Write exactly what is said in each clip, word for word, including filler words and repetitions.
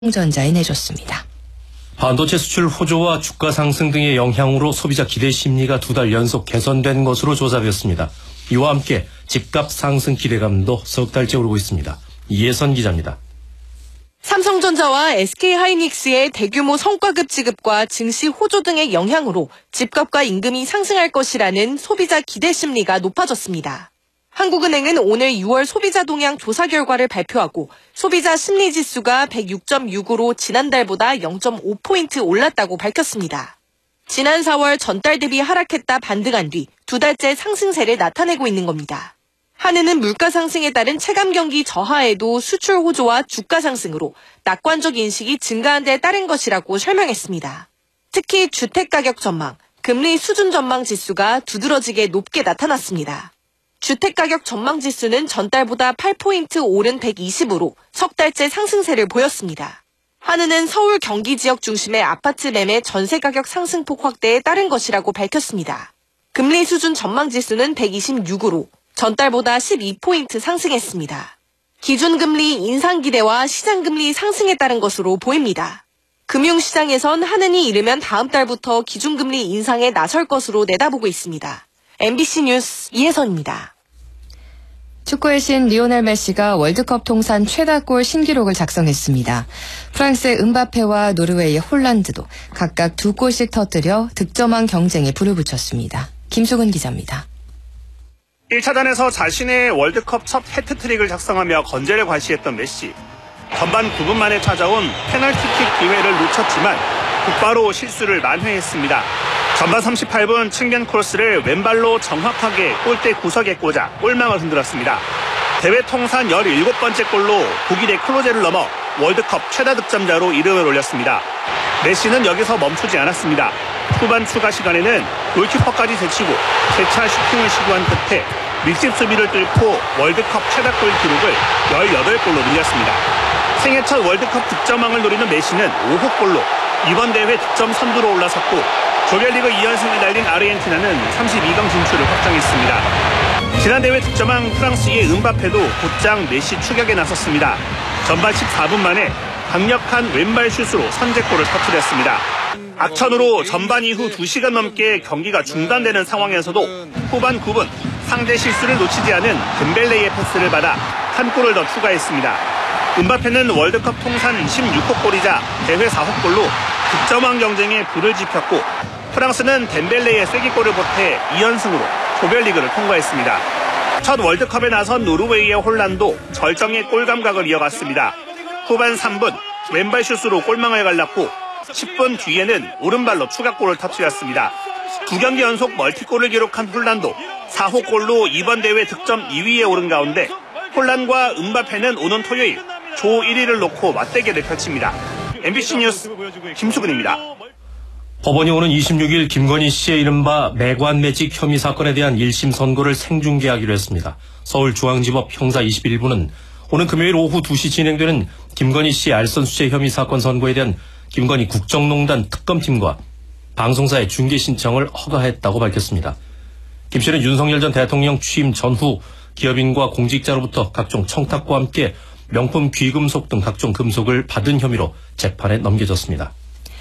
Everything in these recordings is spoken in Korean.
삼성전자에 내줬습니다. 반도체 수출 호조와 주가 상승 등의 영향으로 소비자 기대 심리가 두 달 연속 개선된 것으로 조사되었습니다. 이와 함께 집값 상승 기대감도 석 달째 오르고 있습니다. 이혜선 기자입니다. 삼성전자와 에스케이하이닉스의 대규모 성과급 지급과 증시 호조 등의 영향으로 집값과 임금이 상승할 것이라는 소비자 기대 심리가 높아졌습니다. 한국은행은 오늘 유월 소비자 동향 조사 결과를 발표하고 소비자 심리지수가 백육 점 육으로 지난달보다 영 점 오 포인트 올랐다고 밝혔습니다. 지난 사월 전달 대비 하락했다 반등한 뒤 두 달째 상승세를 나타내고 있는 겁니다. 한은은 물가 상승에 따른 체감 경기 저하에도 수출 호조와 주가 상승으로 낙관적 인식이 증가한 데 따른 것이라고 설명했습니다. 특히 주택가격 전망, 금리 수준 전망 지수가 두드러지게 높게 나타났습니다. 주택가격 전망 지수는 전달보다 팔 포인트 오른 백이십으로 석 달째 상승세를 보였습니다. 한은은 서울 경기 지역 중심의 아파트 매매 전세 가격 상승폭 확대에 따른 것이라고 밝혔습니다. 금리 수준 전망 지수는 백이십육으로 전달보다 십이 포인트 상승했습니다. 기준금리 인상 기대와 시장금리 상승에 따른 것으로 보입니다. 금융시장에선 한은이 이르면 다음 달부터 기준금리 인상에 나설 것으로 내다보고 있습니다. 엠비씨 뉴스 이혜선입니다. 축구의 신 리오넬 메시가 월드컵 통산 최다골 신기록을 작성했습니다. 프랑스의 음바페와 노르웨이의 홀란드도 각각 두 골씩 터뜨려 득점왕 경쟁에 불을 붙였습니다. 김수근 기자입니다. 일 차전에서 자신의 월드컵 첫 해트트릭을 작성하며 건재를 과시했던 메시. 전반 구 분 만에 찾아온 페널티킥 기회를 놓쳤지만 곧바로 실수를 만회했습니다. 전반 삼십팔 분 측면 크로스를 왼발로 정확하게 골대 구석에 꽂아 골망을 흔들었습니다. 대회 통산 열일곱 번째 골로 독일의 클로제를 넘어 월드컵 최다 득점자로 이름을 올렸습니다. 메시는 여기서 멈추지 않았습니다. 후반 추가 시간에는 골키퍼까지 제치고 재차 슈팅을 시도한 끝에 밀집 수비를 뚫고 월드컵 최다골 기록을 열여덟 골로 늘렸습니다. 생애 첫 월드컵 득점왕을 노리는 메시는 오 호 골로 이번 대회 득점 선두로 올라섰고 조별리그 이 연승을 달린 아르헨티나는 삼십이 강 진출을 확정했습니다. 지난 대회 득점왕 프랑스의 음바페도 곧장 메시 추격에 나섰습니다. 전반 십사 분 만에 강력한 왼발 슛으로 선제골을 터뜨렸습니다. 악천후로 전반 이후 두 시간 넘게 경기가 중단되는 상황에서도 후반 구 분 상대 실수를 놓치지 않은 덴벨레의 패스를 받아 한 골을 더 추가했습니다. 음바페는 월드컵 통산 십육 호 골이자 대회 사 호 골로 득점왕 경쟁에 불을 지폈고 프랑스는 덴벨레의 쐐기골을 보태 이 연승으로 조별리그를 통과했습니다. 첫 월드컵에 나선 노르웨이의 홀란도 절정의 골 감각을 이어갔습니다. 후반 삼 분 왼발 슛으로 골망을 갈랐고 십 분 뒤에는 오른발로 추가골을 터뜨렸습니다. 두 경기 연속 멀티골을 기록한 홀란도 사 호 골로 이번 대회 득점 이 위에 오른 가운데 홀란과 음바페는 오는 토요일 조 일 위를 놓고 맞대결을 펼칩니다. 엠비씨 뉴스 김수근입니다. 법원이 오는 이십육 일 김건희 씨의 이른바 매관 매직 혐의 사건에 대한 일 심 선고를 생중계하기로 했습니다. 서울중앙지법 형사 이십일 부는 오는 금요일 오후 두 시 진행되는 김건희 씨 알선 수재 혐의 사건 선고에 대한 김건희 국정농단 특검팀과 방송사의 중계 신청을 허가했다고 밝혔습니다. 김 씨는 윤석열 전 대통령 취임 전후 기업인과 공직자로부터 각종 청탁과 함께 명품 귀금속 등 각종 금속을 받은 혐의로 재판에 넘겨졌습니다.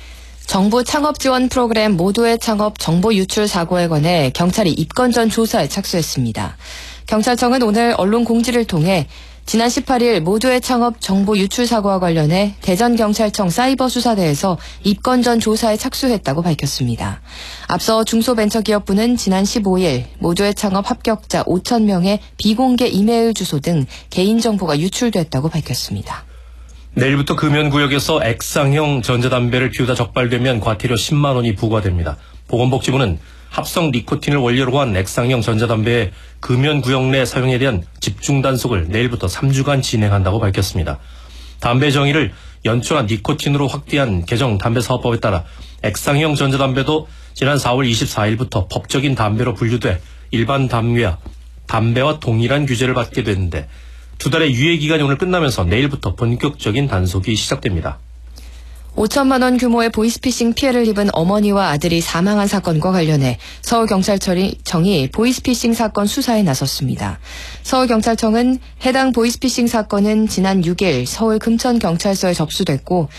정부 창업 지원 프로그램 모두의 창업 정보 유출 사고에 관해 경찰이 입건 전 조사에 착수했습니다. 경찰청은 오늘 언론 공지를 통해 지난 십팔 일 모두의 창업 정보 유출 사고와 관련해 대전경찰청 사이버수사대에서 입건 전 조사에 착수했다고 밝혔습니다. 앞서 중소벤처기업부는 지난 십오 일 모두의 창업 합격자 오천 명의 비공개 이메일 주소 등 개인정보가 유출됐다고 밝혔습니다. 내일부터 금연구역에서 액상형 전자담배를 피우다 적발되면 과태료 십만 원이 부과됩니다. 보건복지부는 합성 니코틴을 원료로 한 액상형 전자담배의 금연구역 내 사용에 대한 집중 단속을 내일부터 삼 주간 진행한다고 밝혔습니다. 담배 정의를 연초나 니코틴으로 확대한 개정 담배사업법에 따라 액상형 전자담배도 지난 사월 이십사일부터 법적인 담배로 분류돼 일반 담배와 담배와 동일한 규제를 받게 됐는데 두 달의 유예 기간이 오늘 끝나면서 내일부터 본격적인 단속이 시작됩니다. 오천만 원 규모의 보이스피싱 피해를 입은 어머니와 아들이 사망한 사건과 관련해 서울경찰청이 보이스피싱 사건 수사에 나섰습니다. 서울경찰청은 해당 보이스피싱 사건은 지난 육 일 서울 금천경찰서에 접수됐고